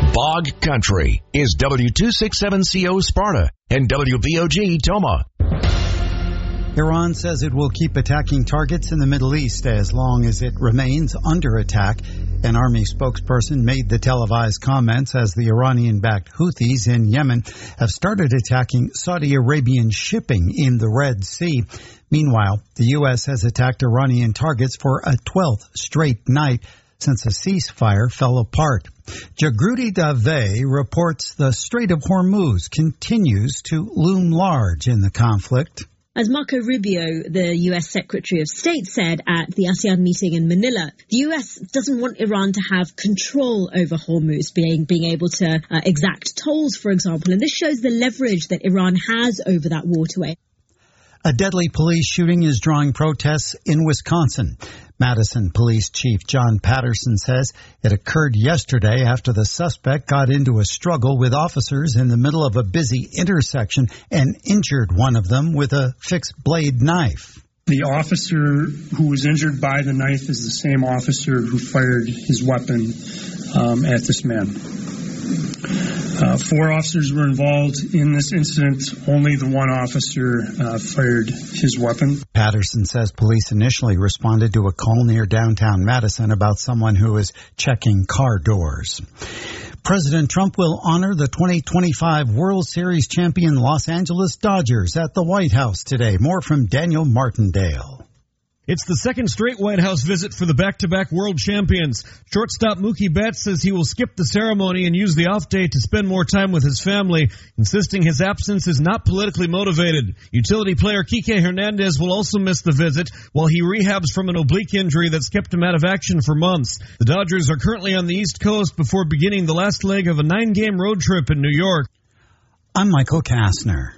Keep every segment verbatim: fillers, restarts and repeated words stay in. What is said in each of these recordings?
Bog Country is W two sixty-seven C O Sparta and W B O G Toma. Iran says it will keep attacking targets in the Middle East as long as it remains under attack. An army spokesperson made the televised comments as the Iranian-backed Houthis in Yemen have started attacking Saudi Arabian shipping in the Red Sea. Meanwhile, the U S has attacked Iranian targets for a twelfth straight night since a ceasefire fell apart. Jagruti Dave reports the Strait of Hormuz continues to loom large in the conflict. As Marco Rubio, the U S Secretary of State, said at the ASEAN meeting in Manila, the U S doesn't want Iran to have control over Hormuz, being being able to uh, exact tolls, for example. And this shows the leverage that Iran has over that waterway. A deadly police shooting is drawing protests in Wisconsin. Madison Police Chief John Patterson says it occurred yesterday after the suspect got into a struggle with officers in the middle of a busy intersection and injured one of them with a fixed blade knife. The officer who was injured by the knife is the same officer who fired his weapon um, at this man. Uh, four officers were involved in this incident. Only the one officer uh, fired his weapon. Patterson says police initially responded to a call near downtown Madison about someone who was checking car doors. President Trump will honor the twenty twenty-five World Series champion Los Angeles Dodgers at the White House today. More from Daniel Martindale. It's the second straight White House visit for the back-to-back world champions. Shortstop Mookie Betts says he will skip the ceremony and use the off day to spend more time with his family, insisting his absence is not politically motivated. Utility player Kike Hernandez will also miss the visit while he rehabs from an oblique injury that's kept him out of action for months. The Dodgers are currently on the East Coast before beginning the last leg of a nine-game road trip in New York. I'm Michael Kastner.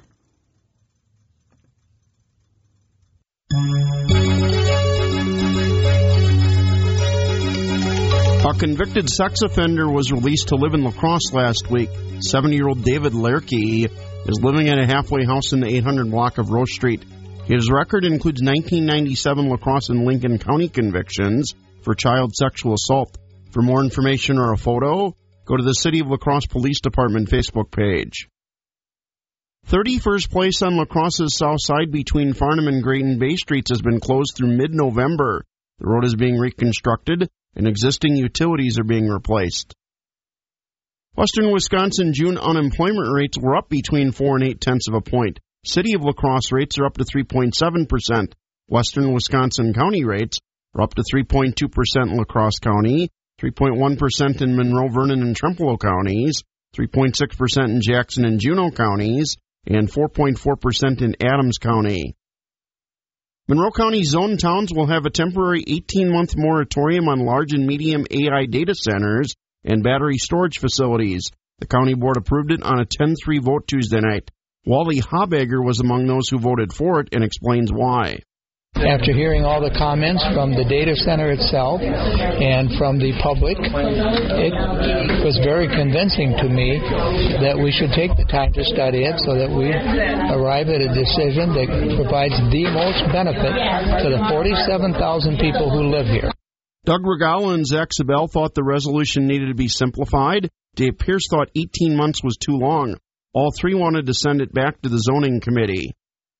A convicted sex offender was released to live in La Crosse last week. seventy-year-old David Lerke is living at a halfway house in the eight hundred block of Rose Street. His record includes nineteen ninety-seven La Crosse and Lincoln County convictions for child sexual assault. For more information or a photo, go to the City of La Crosse Police Department Facebook page. thirty-first place on La Crosse's south side between Farnham and Grayton Bay Streets has been closed through mid-November. The road is being reconstructed and existing utilities are being replaced. Western Wisconsin June unemployment rates were up between four and eight tenths of a point. City of La Crosse rates are up to three point seven percent. Western Wisconsin County rates are up to three point two percent in La Crosse County, three point one percent in Monroe, Vernon, and Trempealeau counties, three point six percent in Jackson and Juneau counties, and four point four percent in Adams County. Monroe County zone towns will have a temporary eighteen-month moratorium on large and medium A I data centers and battery storage facilities. The county board approved it on a ten three vote Tuesday night. Wally Habegger was among those who voted for it and explains why. After hearing all the comments from the data center itself and from the public, it was very convincing to me that we should take the time to study it so that we arrive at a decision that provides the most benefit to the forty-seven thousand people who live here. Doug Regala and Zach Sabell thought the resolution needed to be simplified. Dave Pierce thought eighteen months was too long. All three wanted to send it back to the zoning committee.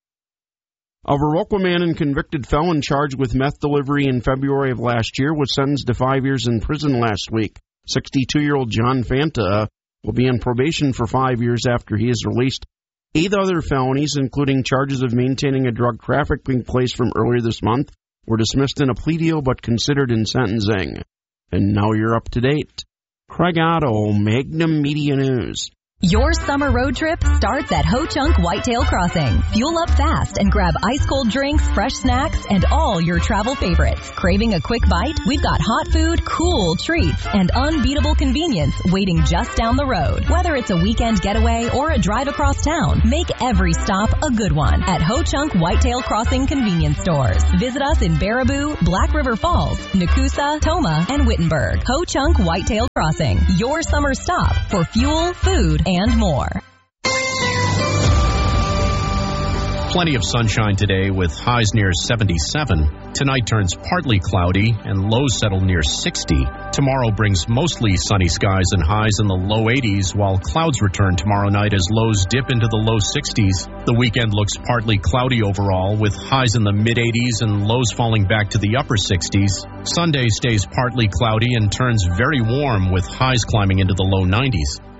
A Viroqua man and convicted felon charged with meth delivery in February of last year was sentenced to five years in prison last week. sixty-two-year-old John Fanta will be on probation for five years after he is released. Eight other felonies, including charges of maintaining a drug trafficking place from earlier this month, were dismissed in a plea deal but considered in sentencing. And now you're up to date. Craig Otto, Magnum Media News. Your summer road trip starts at Ho Chunk Whitetail Crossing. Fuel up fast and grab ice-cold drinks, fresh snacks, and all your travel favorites. Craving a quick bite? We've got hot food, cool treats, and unbeatable convenience waiting just down the road. Whether it's a weekend getaway or a drive across town, make every stop a good one at Ho Chunk Whitetail Crossing convenience stores. Visit us in Baraboo, Black River Falls, Nakusa, Toma, and Wittenberg. Ho Chunk Whitetail Crossing, your summer stop for fuel, food, and more. Plenty of sunshine today with highs near seventy-seven. Tonight turns partly cloudy and lows settle near sixty. Tomorrow brings mostly sunny skies and highs in the low eighties, while clouds return tomorrow night as lows dip into the low sixties. The weekend looks partly cloudy overall, with highs in the mid-eighties and lows falling back to the upper sixties. Sunday stays partly cloudy and turns very warm, with highs climbing into the low nineties.